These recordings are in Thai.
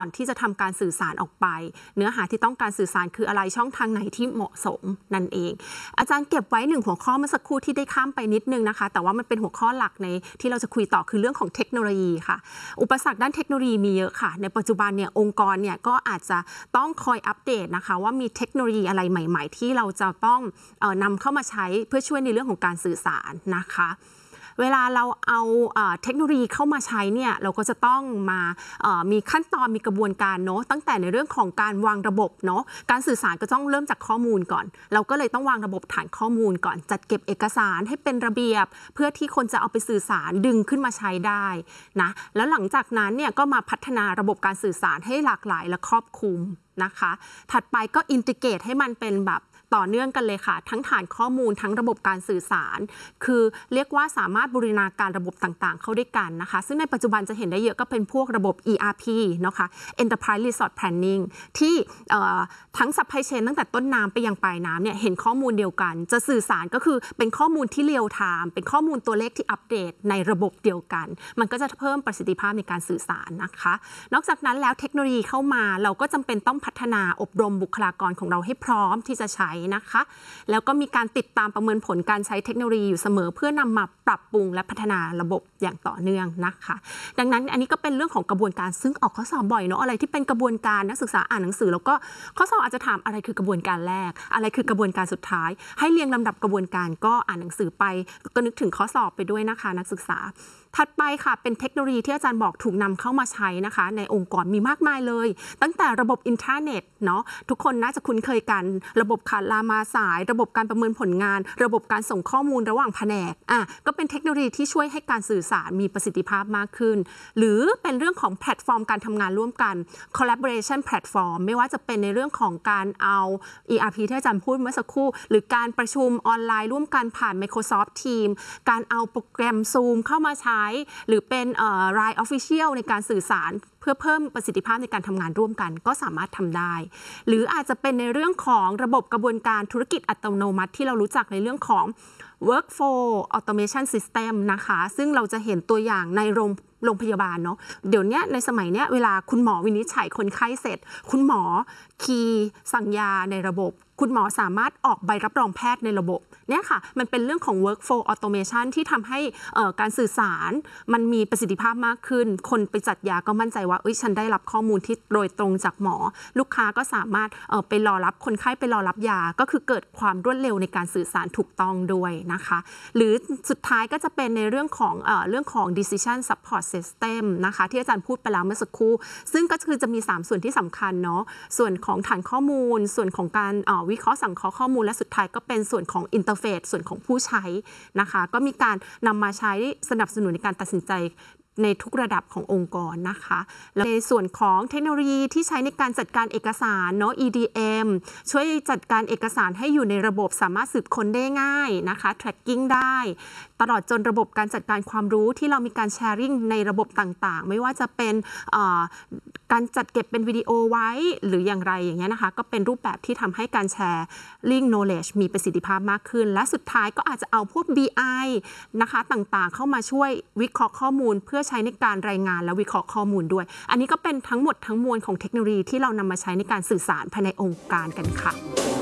ก่อนที่จะทำการสื่อสารออกไปเนื้อหาที่ต้องการสื่อสารคืออะไรช่องทางไหนที่เหมาะสมนั่นเองอาจารย์เก็บไว้1หัวข้อเมื่อสักครู่ที่ได้ข้ามไปนิดนึงนะคะแต่ว่ามันเป็นหัวข้อหลักในที่เราจะคุยต่อคือเรื่องของเทคโนโลยีค่ะอุปสรรคด้านเทคโนโลยีมีเยอะค่ะในปัจจุบันเนี่ยองค์กรเนี่ยก็อาจจะต้องคอยอัปเดตนะคะว่ามีเทคโนโลยีอะไรใหม่ๆที่เราจะต้องนำเข้ามาใช้เพื่อช่วยในเรื่องของการสื่อสารนะคะเวลาเราเอาเทคโนโลยีเข้ามาใช้เนี่ยเราก็จะต้องมามีขั้นตอนมีกระบวนการเนาะตั้งแต่ในเรื่องของการวางระบบเนาะการสื่อสารก็ต้องเริ่มจากข้อมูลก่อนเราก็เลยต้องวางระบบฐานข้อมูลก่อนจัดเก็บเอกสารให้เป็นระเบียบเพื่อที่คนจะเอาไปสื่อสารดึงขึ้นมาใช้ได้นะแล้วหลังจากนั้นเนี่ยก็มาพัฒนาระบบการสื่อสารให้หลากหลายและครอบคลุมนะคะถัดไปก็อินทิเกรตให้มันเป็นแบบต่อเนื่องกันเลยค่ะทั้งฐานข้อมูลทั้งระบบการสื่อสารคือเรียกว่าสามารถบูรณาการระบบต่างๆเข้าด้วยกันนะคะซึ่งในปัจจุบันจะเห็นได้เยอะก็เป็นพวกระบบ ERP นะคะ Enterprise Resource Planning ที่ทั้ง Supply Chain ตั้งแต่ต้นน้ำไปยังปลายน้ำเนี่ยเห็นข้อมูลเดียวกันจะสื่อสารก็คือเป็นข้อมูลที่เรียลไทม์เป็นข้อมูลตัวเลขที่อัปเดตในระบบเดียวกันมันก็จะเพิ่มประสิทธิภาพในการสื่อสารนะคะนอกจากนั้นแล้วเทคโนโลยีเข้ามาเราก็จำเป็นต้องพัฒนาอบรมบุคลากรของเราให้พร้อมที่จะใช้นะคะแล้วก็มีการติดตามประเมินผลการใช้เทคโนโลยีอยู่เสมอเพื่อนำมาปรับปรุงและพัฒนาระบบอย่างต่อเนื่องนะคะดังนั้นอันนี้ก็เป็นเรื่องของกระบวนการซึ่งออกข้อสอบบ่อยเนาะอะไรที่เป็นกระบวนการนักศึกษาอ่านหนังสือแล้วก็ข้อสอบอาจจะถามอะไรคือกระบวนการแรกอะไรคือกระบวนการสุดท้ายให้เรียงลำดับกระบวนการก็อ่านหนังสือไปก็นึกถึงข้อสอบไปด้วยนะคะนักศึกษาถัดไปค่ะเป็นเทคโนโลยีที่อาจารย์บอกถูกนำเข้ามาใช้นะคะในองค์กรมีมากมายเลยตั้งแต่ระบบอินเทอร์เน็ตเนาะทุกคนน่าจะคุ้นเคยกันระบบขาดลามาสายระบบการประเมินผลงานระบบการส่งข้อมูลระหว่างแผนกก็เป็นเทคโนโลยีที่ช่วยให้การสื่อสารมีประสิทธิภาพมากขึ้นหรือเป็นเรื่องของแพลตฟอร์มการทำงานร่วมกัน collaboration platform ไม่ว่าจะเป็นในเรื่องของการเอา ERP ที่อาจารย์พูดเมื่อสักครู่หรือการประชุมออนไลน์ร่วมกันผ่าน Microsoft Teams การเอาโปรแกรม Zoom เข้ามาใช้หรือเป็นLine Official ในการสื่อสารเพื่อเพิ่มประสิทธิภาพในการทำงานร่วมกันก็สามารถทำได้หรืออาจจะเป็นในเรื่องของระบบกระบวนการธุรกิจอัตโนมัติที่เรารู้จักในเรื่องของ Workflow Automation System นะคะซึ่งเราจะเห็นตัวอย่างในโรงพยาบาลเนาะเดี๋ยวนี้ในสมัยนี้เวลาคุณหมอวินิจฉัยคนไข้เสร็จคุณหมอคีย์สั่งยาในระบบคุณหมอสามารถออกใบรับรองแพทย์ในระบบเนี่ยค่ะมันเป็นเรื่องของ workflow automation ที่ทำให้การสื่อสารมันมีประสิทธิภาพมากขึ้นคนไปจัดยาก็มั่นใจว่าฉันได้รับข้อมูลที่โดยตรงจากหมอลูกค้าก็สามารถไปรอรับคนไข้ไปรอรับยาก็คือเกิดความรวดเร็วในการสื่อสารถูกต้องด้วยนะคะหรือสุดท้ายก็จะเป็นในเรื่องของ decision support system นะคะที่อาจารย์พูดไปแล้วเมื่อสักครู่ซึ่งก็คือจะมี3ส่วนที่สำคัญเนาะส่วนของฐานข้อมูลส่วนของการวิเคราะห์สังเคราะห์ข้อมูลและสุดท้ายก็เป็นส่วนของอินเทอร์เฟซส่วนของผู้ใช้นะคะก็มีการนำมาใช้สนับสนุนในการตัดสินใจในทุกระดับขององค์กรนะคะและในส่วนของเทคโนโลยีที่ใช้ในการจัดการเอกสารเนาะ EDM ช่วยจัดการเอกสารให้อยู่ในระบบสามารถสืบค้นได้ง่ายนะคะ tracking ได้ตลอดจนระบบการจัดการความรู้ที่เรามีการแชร์ริ่งในระบบต่างๆไม่ว่าจะเป็นการจัดเก็บเป็นวิดีโอไว้หรืออย่างไรอย่างเงี้ยนะคะก็เป็นรูปแบบที่ทำให้การแชร์ริ่ง knowledge มีประสิทธิภาพมากขึ้นและสุดท้ายก็อาจจะเอาพวก BI นะคะต่างๆเข้ามาช่วยวิเคราะห์ข้อมูลเพื่อใช้ในการรายงานและวิเคราะห์ข้อมูลด้วยอันนี้ก็เป็นทั้งหมดทั้งมวลของเทคโนโลยีที่เรานำมาใช้ในการสื่อสารภายในองค์การกันค่ะ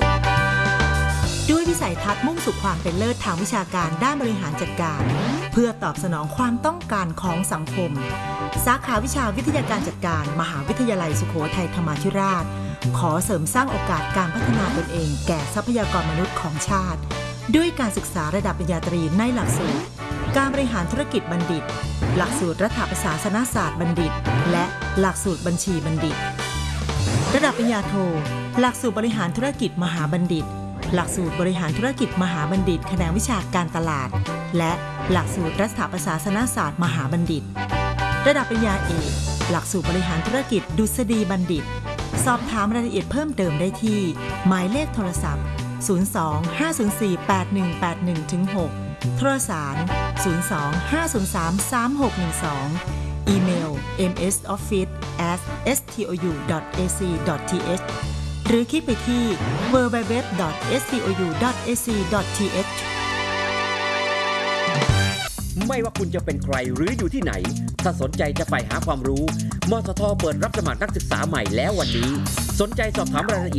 ด้วยวิสัยทัศน์มุ่งสู่ความเป็นเลิศทางวิชาการด้านบริหารจัดการเพื่อตอบสนองความต้องการของสังคมสาขาวิชาวิทยาการจัดการมหาวิทยาลัยสุโขทัยธรรมาธิราชขอเสริมสร้างโอกาสการพัฒนาตนเองแก่ทรัพยากรมนุษย์ของชาติด้วยการศึกษาระดับปริญญาตรีในหลักสูตรการบริหารธุรกิจบัณฑิตหลักสูตรรัฐประศาสนศาสตร์บัณฑิตและหลักสูตรบัญชีบัณฑิตระดับปริญญาโทหลักสูตรบริหารธุรกิจมหาบัณฑิตหลักสูตรบริหารธุรกิจมหาบัณฑิตแขนงวิชาการตลาดและหลักสูตรรัฐประศาสนศาสตร์มหาบัณฑิตระดับปริญญาเอกหลักสูตรบริหารธุรกิจดุษฎีบัณฑิตสอบถามรายละเอียดเพิ่มเติมได้ที่หมายเลขโทรศัพท์02-504-8181-6โทรสาร02-503-3612อีเมล msoffice@stou.ac.th หรือคลิกไปที่ www.stou.ac.th ไม่ว่าคุณจะเป็นใครหรืออยู่ที่ไหนถ้าสนใจจะไปหาความรู้มสทเปิดรับสมัครนักศึกษาใหม่แล้ววันนี้สนใจสอบถามรายละเอียด